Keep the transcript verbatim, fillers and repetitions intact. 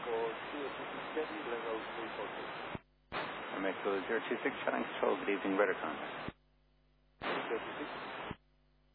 for two zero two six seven, Glen Road three four two. Mexico zero two six, Challenge Control, good evening, radar contact. zero two six.